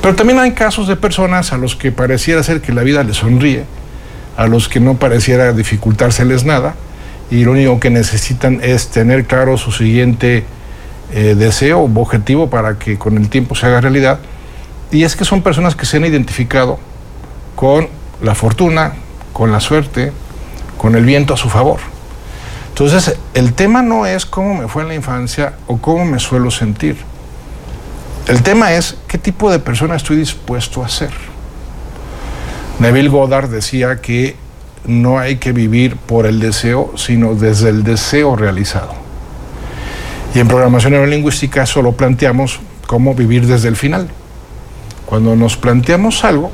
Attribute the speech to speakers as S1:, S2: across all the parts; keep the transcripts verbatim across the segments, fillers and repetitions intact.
S1: Pero también hay casos de personas a los que pareciera ser que la vida les sonríe, a los que no pareciera dificultárseles nada, y lo único que necesitan es tener claro su siguiente eh, deseo o objetivo para que con el tiempo se haga realidad. Y es que son personas que se han identificado con la fortuna, con la suerte, con el viento a su favor. Entonces, el tema no es cómo me fue en la infancia o cómo me suelo sentir. El tema es qué tipo de persona estoy dispuesto a ser. Neville Goddard decía que no hay que vivir por el deseo, sino desde el deseo realizado. Y en programación neurolingüística eso lo planteamos como vivir desde el final. Cuando nos planteamos algo,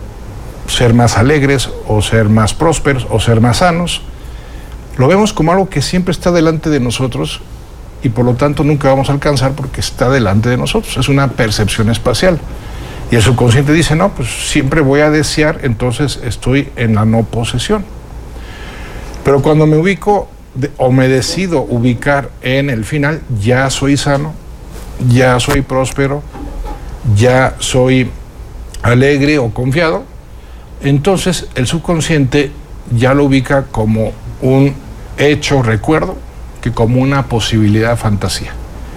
S1: ser más alegres o ser más prósperos o ser más sanos, lo vemos como algo que siempre está delante de nosotros y por lo tanto nunca vamos a alcanzar porque está delante de nosotros. Es una percepción espacial. Y el subconsciente dice, no, pues siempre voy a desear, entonces estoy en la no posesión. Pero cuando me ubico de, o me decido ubicar en el final, ya soy sano, ya soy próspero, ya soy alegre o confiado, entonces el subconsciente ya lo ubica como un hecho, recuerdo, que como una posibilidad, fantasía.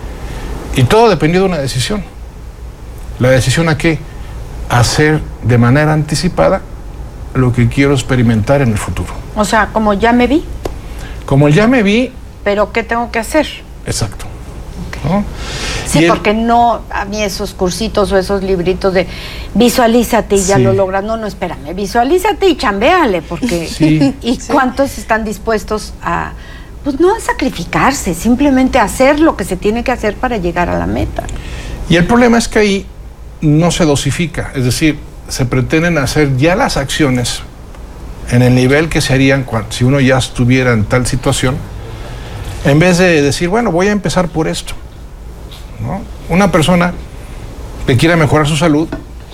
S1: Y todo dependió de una decisión. ¿La decisión a qué? Hacer de manera anticipada lo que quiero experimentar en el futuro.
S2: O sea, como ya me vi.
S1: Como ya me vi...
S2: ¿Pero qué tengo que hacer?
S1: Exacto.
S2: Okay.
S1: ¿No?
S2: Sí, y porque el... no, a mí esos cursitos o esos libritos de visualízate y ya sí. lo logras. No, no, espérame, visualízate y chambéale, porque...
S1: Sí.
S2: ¿Y sí. cuántos están dispuestos a... Pues no a sacrificarse, simplemente a hacer lo que se tiene que hacer para llegar a la meta?
S1: Y el problema es que ahí no se dosifica, es decir, se pretenden hacer ya las acciones en el nivel que se harían cuando, si uno ya estuviera en tal situación, en vez de decir, bueno, voy a empezar por esto, ¿no? Una persona que quiera mejorar su salud,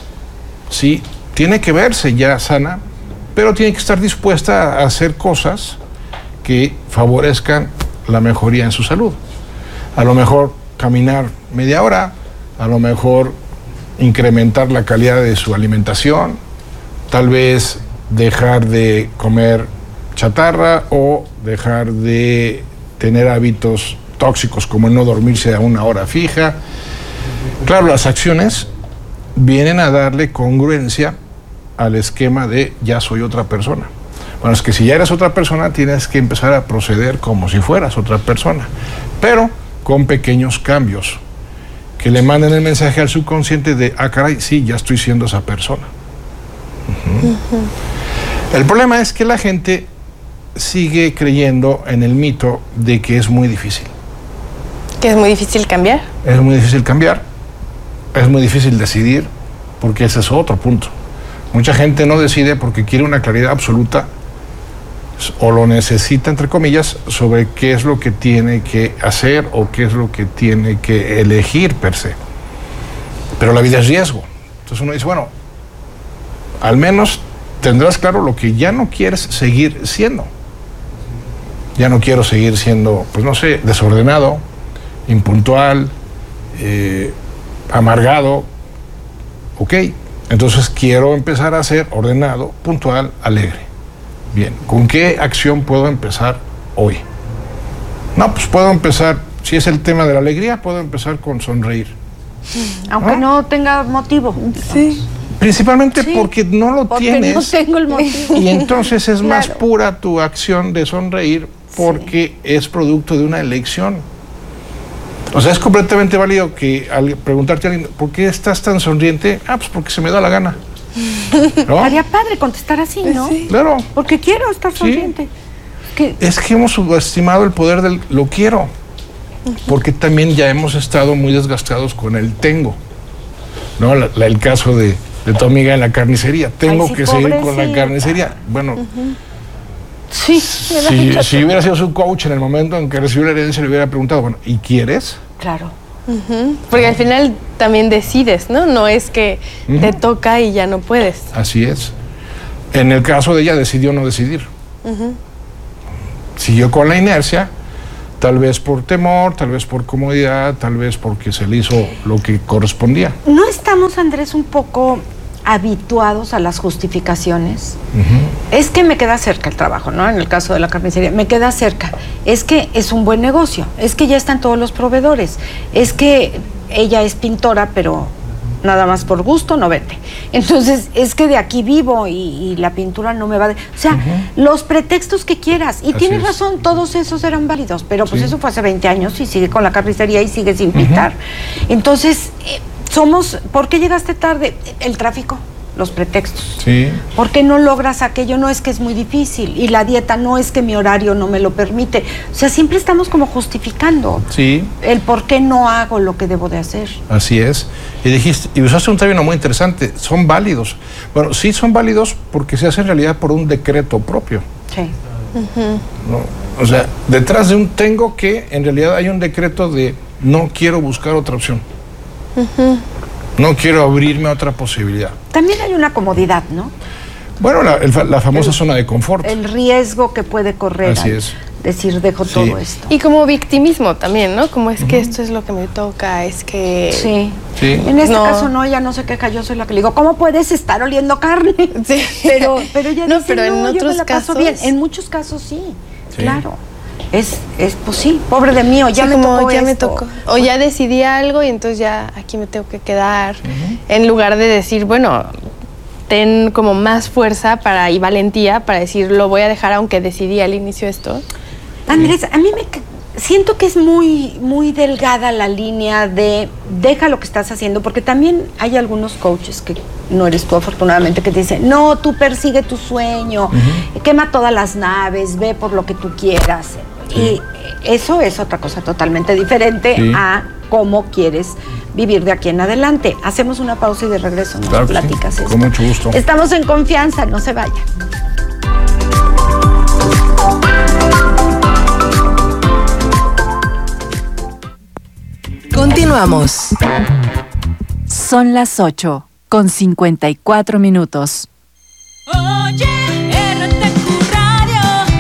S1: sí, tiene que verse ya sana, pero tiene que estar dispuesta a hacer cosas que favorezcan la mejoría en su salud. A lo mejor caminar media hora, a lo mejor incrementar la calidad de su alimentación, tal vez dejar de comer chatarra o dejar de tener hábitos tóxicos como no dormirse a una hora fija. Claro, las acciones vienen a darle congruencia al esquema de ya soy otra persona. Bueno, es que si ya eres otra persona, tienes que empezar a proceder como si fueras otra persona, pero con pequeños cambios que le manden el mensaje al subconsciente de, ah, caray, sí, ya estoy siendo esa persona. Uh-huh. Uh-huh. El problema es que la gente sigue creyendo en el mito de que es muy difícil.
S3: ¿Que es muy difícil cambiar?
S1: Es muy difícil cambiar, es muy difícil decidir, porque ese es otro punto. Mucha gente no decide porque quiere una claridad absoluta o lo necesita, entre comillas, sobre qué es lo que tiene que hacer o qué es lo que tiene que elegir per se. Pero la vida es riesgo. Entonces uno dice, bueno, al menos tendrás claro lo que ya no quieres seguir siendo. Ya no quiero seguir siendo, pues no sé, desordenado, impuntual, eh, amargado. Ok, entonces quiero empezar a ser ordenado, puntual, alegre. Bien, ¿con qué acción puedo empezar hoy? No, pues puedo empezar, si es el tema de la alegría, puedo empezar con sonreír.
S2: Aunque no, no tenga motivo.
S3: Sí.
S1: Principalmente sí, porque no lo
S2: porque
S1: tienes.
S2: No tengo el motivo.
S1: Y entonces es
S2: claro.
S1: más pura tu acción de sonreír porque sí. es producto de una elección. O sea, es completamente válido que al preguntarte a alguien, ¿por qué estás tan sonriente? Ah, pues porque se me da la gana. ¿No?
S2: Haría padre contestar así, ¿no?
S1: Sí. Claro.
S2: Porque quiero estar sonriente.
S1: Sí.
S2: ¿Qué?
S1: Es que hemos subestimado el poder del lo quiero. Uh-huh. Porque también ya hemos estado muy desgastados con el tengo. ¿No? La, la, el caso de, de tu amiga en la carnicería. Tengo Ay, sí, que seguir con la carnicería. Bueno, uh-huh.
S2: sí,
S1: si, si hubiera sido su coach en el momento en que recibió la herencia, le hubiera preguntado, bueno, ¿y quieres?
S2: Claro.
S3: Uh-huh. Porque al final también decides, ¿no? No es que uh-huh. te toca y ya no puedes.
S1: Así es. En el caso de ella decidió no decidir. Uh-huh. Siguió con la inercia Tal vez por temor, tal vez por comodidad, tal vez porque se le hizo lo que correspondía.
S2: ¿No estamos, Andrés, un poco habituados a las justificaciones? Uh-huh. Es que me queda cerca el trabajo, ¿no? En el caso de la carnicería, me queda cerca. Es que es un buen negocio, es que ya están todos los proveedores, es que ella es pintora, pero nada más por gusto no vete. Entonces, es que de aquí vivo y, y la pintura no me va de... O sea, uh-huh. los pretextos que quieras. Y Así tienes es. razón, todos esos eran válidos, pero pues sí. eso fue hace veinte años y sigue con la carnicería y sigue sin pintar. Uh-huh. Entonces, eh, somos... ¿Por qué llegaste tarde? El tráfico, los pretextos.
S1: Sí.
S2: ¿Por qué no logras aquello? No es que es muy difícil. Y la dieta no es que mi horario no me lo permite. O sea, siempre estamos como justificando
S1: sí.
S2: el por qué no hago lo que debo de hacer.
S1: Así es. Y dijiste, y usaste un término muy interesante, son válidos. Bueno, sí son válidos porque se hacen realidad por un decreto propio.
S2: Sí.
S1: Uh-huh. ¿No? O sea, detrás de un tengo que, en realidad hay un decreto de no quiero buscar otra opción. Uh-huh. No quiero abrirme a otra posibilidad.
S2: También hay una comodidad, ¿no?
S1: Bueno, la, el, la famosa el, zona de confort.
S2: El riesgo que puede correr.
S1: Así es.
S2: Decir, dejo sí. todo esto.
S3: Y como victimismo también, ¿no? Como es uh-huh. que esto es lo que me toca, es que...
S2: Sí.
S1: sí.
S2: En este no. caso no, ella no se queja, yo soy la que le digo, ¿cómo puedes estar oliendo carne?
S3: Sí.
S2: Pero, pero ella
S3: no,
S2: dice,
S3: pero
S2: no,
S3: en
S2: yo
S3: otros
S2: me la
S3: casos...
S2: paso bien. En muchos casos sí, sí. claro. Es, es, pues sí, pobre de mí, o ya sí, me tocó
S3: ya
S2: esto.
S3: me tocó. O ya decidí algo y entonces ya aquí me tengo que quedar. Uh-huh. En lugar de decir, bueno, ten como más fuerza para y valentía para decir, lo voy a dejar aunque decidí al inicio esto.
S2: Andrés, a mí me siento que es muy, muy delgada la línea de deja lo que estás haciendo, porque también hay algunos coaches que no eres tú afortunadamente que te dicen, no, tú persigue tu sueño, uh-huh. quema todas las naves, ve por lo que tú quieras. Sí. Y eso es otra cosa totalmente diferente sí. a cómo quieres vivir de aquí en adelante. Hacemos una pausa y de regreso nos
S1: claro
S2: platicas
S1: sí.
S2: eso.
S1: Con mucho gusto.
S2: Estamos en confianza, no se vayan.
S4: Continuamos. Son las ocho con cincuenta y cuatro minutos.
S5: Oye, R T Q Radio.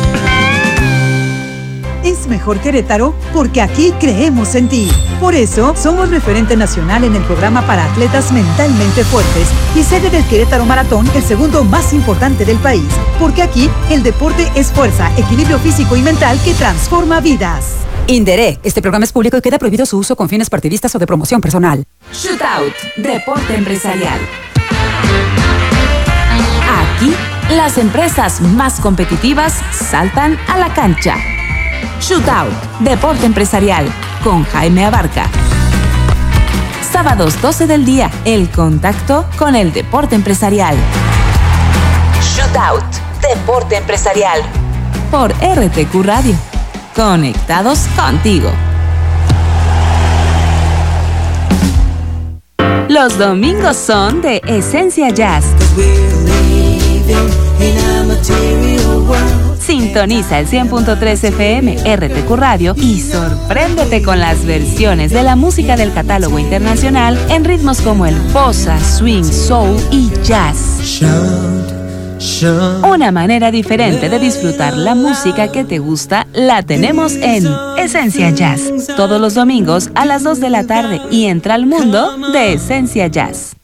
S6: Es mejor Querétaro porque aquí creemos en ti. Por eso, somos referente nacional en el programa para atletas mentalmente fuertes y sede del Querétaro Maratón, el segundo más importante del país. Porque aquí, el deporte es fuerza, equilibrio físico y mental que transforma vidas.
S7: Indere, este programa es público y queda prohibido su uso con fines partidistas o de promoción personal.
S4: Shootout, deporte empresarial. Aquí, las empresas más competitivas saltan a la cancha. Shootout, deporte empresarial, con Jaime Abarca. Sábados doce del día, el contacto con el deporte empresarial. Shootout, deporte empresarial. Por R T Q Radio. Conectados contigo. Los domingos son de Esencia Jazz. Sintoniza el cien punto tres F M R T Q Radio y sorpréndete con las versiones de la música del catálogo internacional en ritmos como el bossa, swing, soul y jazz. Una manera diferente de disfrutar la música que te gusta la tenemos en Esencia Jazz, todos los domingos a las dos de la tarde, y entra al mundo de Esencia Jazz.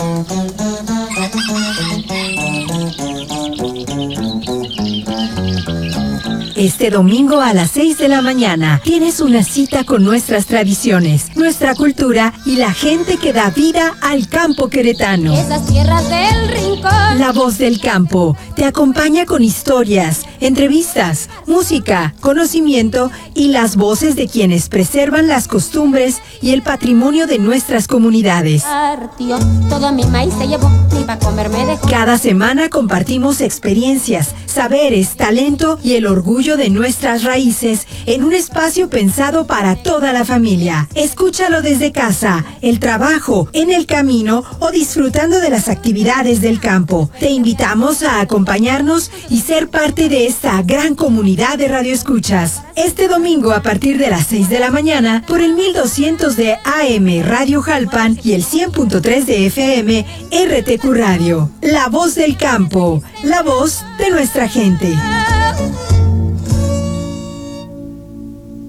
S8: Este domingo a las seis de la mañana tienes una cita con nuestras tradiciones, nuestra cultura y la gente que da vida al campo queretano.
S5: Esas tierras del rincón.
S8: La Voz del Campo te acompaña con historias, entrevistas, música, conocimiento y las voces de quienes preservan las costumbres y el patrimonio de nuestras comunidades.
S5: Partió, todo mi maíz se llevó, ni pa' comer me dejó.
S8: Cada semana compartimos experiencias, saberes, talento y el orgullo de nuestras raíces en un espacio pensado para toda la familia. Escúchalo desde casa, el trabajo, en el camino o disfrutando de las actividades del campo. Te invitamos a acompañarnos y ser parte de esta gran comunidad de radioescuchas. Este domingo a partir de las seis de la mañana por el mil doscientos de A M Radio Jalpan y el cien punto tres de F M R T Q Radio. La Voz del Campo, la voz de nuestra gente.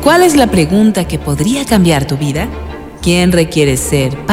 S4: ¿Cuál es la pregunta que podría cambiar tu vida? ¿Quién requieres ser